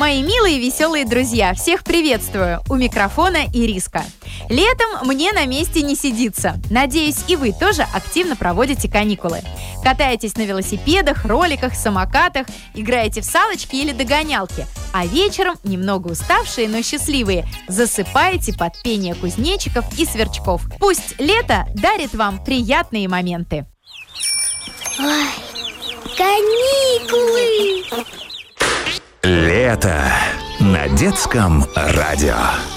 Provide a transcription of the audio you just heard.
Мои милые и веселые друзья, всех приветствую! У микрофона Ириска. Летом мне на месте не сидится. Надеюсь, и вы тоже активно проводите каникулы. Катаетесь на велосипедах, роликах, самокатах, играете в салочки или догонялки. А вечером, немного уставшие, но счастливые, засыпаете под пение кузнечиков и сверчков. Пусть лето дарит вам приятные моменты. Ой, каникулы! Лето на детском радио.